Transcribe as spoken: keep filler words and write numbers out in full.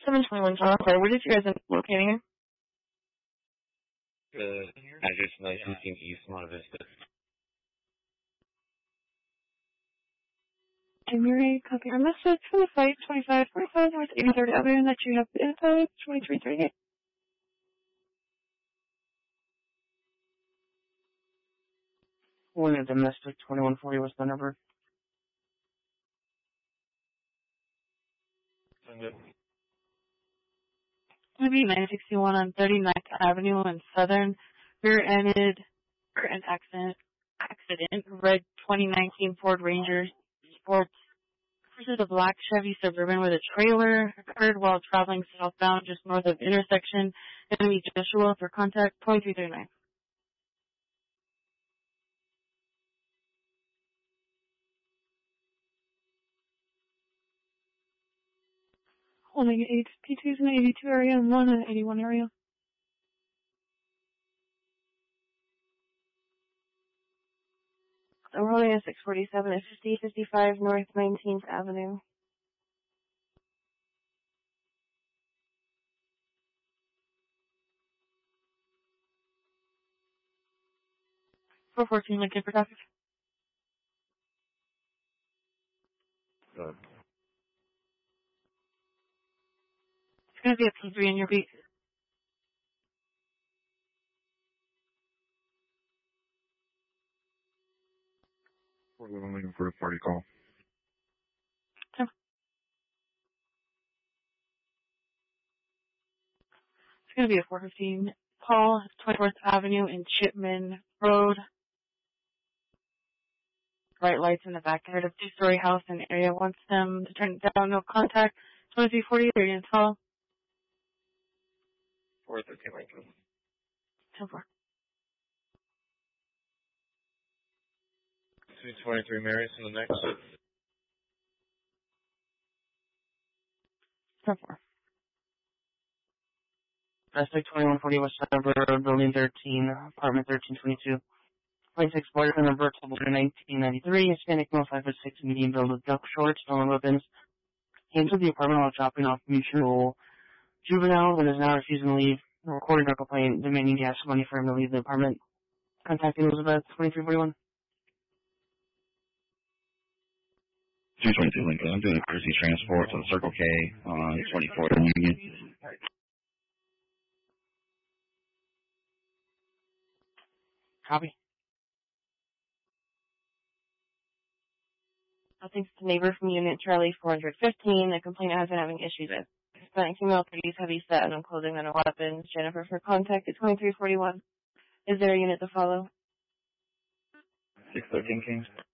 seven twenty-one, John. Sorry, where did you guys end up locating her? The address nine fifteen East Monte Vista. And Mary, copy our message from the site twenty-five forty-five North eighty-third Avenue that you have the info twenty-three thirty-eight. One of domestic twenty-one forty was the number. Good. Going to be nine sixty-one on thirty-ninth Avenue in Southern. Rear-ended, rear-end accident, accident, red twenty nineteen Ford Ranger Sports versus a black Chevy Suburban with a trailer occurred while traveling southbound just north of intersection. Going to be Joshua for contact twenty-three thirty-nine. Holding eight P twos in the eighty-two area and one in the eighty-one area. I'm rolling at six forty-seven at fifty fifty-five North nineteenth Avenue. four fourteen Lincoln for traffic. Good. It's going to be a P three in your beat. We're looking for a party call. Okay. It's going to be a four fifteen Paul, twenty-fourth Avenue and Chipman Road. Bright lights in the backyard of two-story house in the area. Wants them to turn it down. No contact. twenty-three forty, thirty and twelve. four thirteen Lincoln. ten four. two twenty-three Marys in the next. ten four. Domestic twenty-one forty West Center Road, Building thirteen, Apartment thirteen twenty-two. twenty-six boyfriend number, nineteen ninety-three, Hispanic male, five foot six, medium build with duck shorts, stolen weapons. Came to the apartment while dropping off mutual juvenile and is now refusing to leave. Recording our complaint, demanding gas money for him to leave the apartment. Contacting Elizabeth, twenty-three forty-one. two twenty-two Lincoln. I'm doing a courtesy transport to the Circle K on twenty-fourth and Union. Copy. I think it's the neighbor from Unit Charlie four fifteen. The complainant has been having issues with Hispanic female, thirties, heavy set, and clothing and weapons. Jennifer for contact at twenty-three forty-one. Is there a unit to follow? six thirteen Kings.